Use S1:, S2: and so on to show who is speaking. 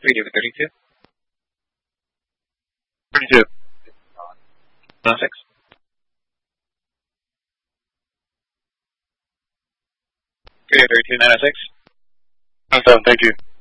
S1: Radio 32.
S2: 32.
S1: 106. Radio 32, 906.
S2: 97, thank you.